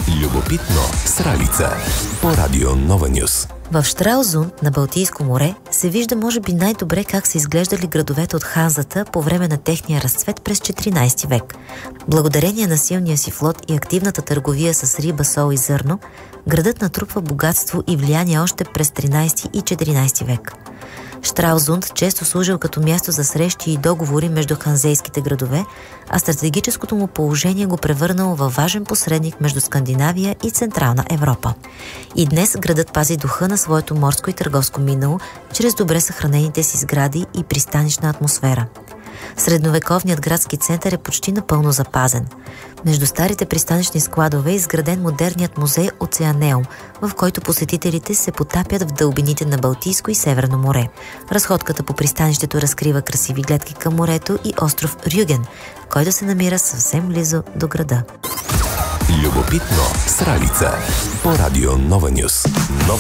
Любопитно с Ралица по Радио Нова Нюс. В Щраалзунд на Балтийско море се вижда може би най-добре как са изглеждали градовете от Ханзата по време на техния разцвет през 14 век. Благодарение на силния си флот и активната търговия с риба, сол и зърно, градът натрупва богатство и влияние още през 13 и 14 век. Щраалзунд често служил като място за срещи и договори между ханзейските градове, а стратегическото му положение го превърнало във важен посредник между Скандинавия и Централна Европа. И днес градът пази духа на своето морско и търговско минало, чрез добре съхранените си сгради и пристанищна атмосфера. Средновековният градски център е почти напълно запазен. Между старите пристанищни складове е изграден модерният музей Оцеанеум, в който посетителите се потапят в дълбините на Балтийско и Северно море. Разходката по пристанището разкрива красиви гледки към морето и остров Рюген, който се намира съвсем близо до града. Любопитно с Ралица по Радио Нова Нюс.